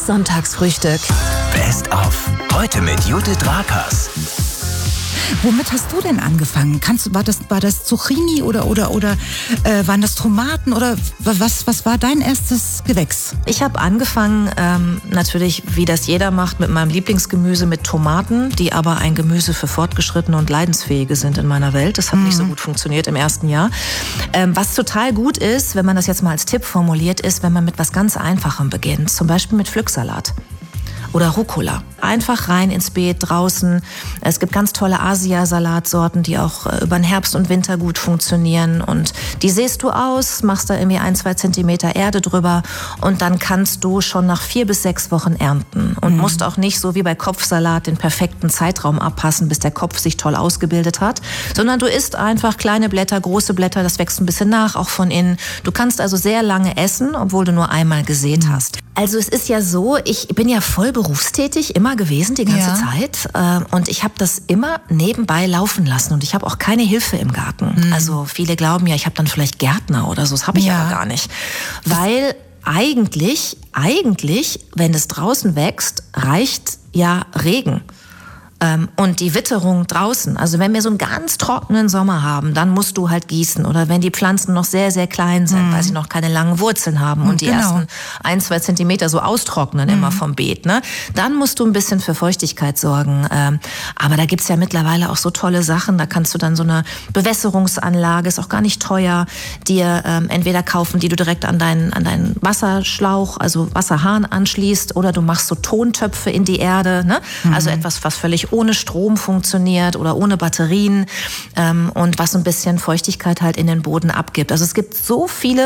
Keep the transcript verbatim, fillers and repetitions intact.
Das Sonntagsfrühstück. Best of. Heute mit Judith Rakers. Womit hast du denn angefangen? Kannst, war das, war das Zucchini oder, oder, oder äh, waren das Tomaten oder was, was war dein erstes Gewächs? Ich habe angefangen, ähm, natürlich, wie das jeder macht, mit meinem Lieblingsgemüse, mit Tomaten, die aber ein Gemüse für Fortgeschrittene und Leidensfähige sind in meiner Welt. Das hat mhm. nicht so gut funktioniert im ersten Jahr. Ähm, was total gut ist, wenn man das jetzt mal als Tipp formuliert, ist, wenn man mit was ganz Einfachem beginnt. Zum Beispiel mit Pflücksalat. Oder Rucola. Einfach rein ins Beet, draußen. Es gibt ganz tolle Asia-Salatsorten, die auch über den Herbst und Winter gut funktionieren. Und die säst du aus, machst da irgendwie ein, zwei Zentimeter Erde drüber und dann kannst du schon nach vier bis sechs Wochen ernten. Und mhm. musst auch nicht so wie bei Kopfsalat den perfekten Zeitraum abpassen, bis der Kopf sich toll ausgebildet hat, sondern du isst einfach kleine Blätter, große Blätter, das wächst ein bisschen nach, auch von innen. Du kannst also sehr lange essen, obwohl du nur einmal gesät mhm. hast. Also es ist ja so, ich bin ja voll berufstätig, immer gewesen, die ganze ja. Zeit. Und ich habe das immer nebenbei laufen lassen und ich habe auch keine Hilfe im Garten. Mhm. Also viele glauben ja, ich habe dann vielleicht Gärtner oder so, das habe ich ja. aber gar nicht. Weil eigentlich, eigentlich, wenn es draußen wächst, reicht ja Regen. Und die Witterung draußen. Also wenn wir so einen ganz trockenen Sommer haben, dann musst du halt gießen. Oder wenn die Pflanzen noch sehr, sehr klein sind, mhm. weil sie noch keine langen Wurzeln haben und die genau. ersten ein, zwei Zentimeter so austrocknen mhm. immer vom Beet. Ne? Dann musst du ein bisschen für Feuchtigkeit sorgen. Aber da gibt's ja mittlerweile auch so tolle Sachen. Da kannst du dann so eine Bewässerungsanlage, ist auch gar nicht teuer, dir entweder kaufen, die du direkt an deinen, an deinen Wasserschlauch, also Wasserhahn anschließt. Oder du machst so Tontöpfe in die Erde. Ne? Mhm. Also etwas, was völlig ohne Strom funktioniert oder ohne Batterien ähm, und was ein bisschen Feuchtigkeit halt in den Boden abgibt. Also es gibt so viele